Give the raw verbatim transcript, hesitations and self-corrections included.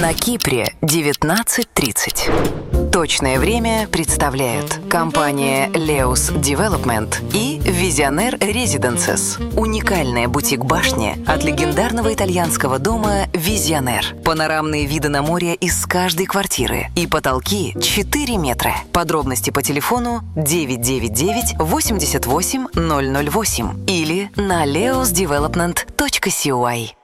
На Кипре девятнадцать тридцать. Точное время представляют компания Leos Development и Visionaire Residences. Уникальная бутик-башня от легендарного итальянского дома Visionaire. Панорамные виды на море из каждой квартиры и потолки четыре метра. Подробности по телефону девять девять девять восемьдесят восемь ноль ноль восемь или на leos development точка си ой.